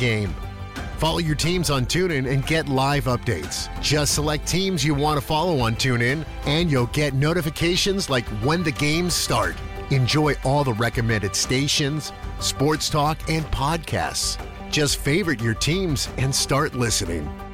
game. Follow your teams on TuneIn and get live updates. Just select teams you want to follow on TuneIn, and you'll get notifications like when the games start. Enjoy all the recommended stations, sports talk, and podcasts. Just favorite your teams and start listening.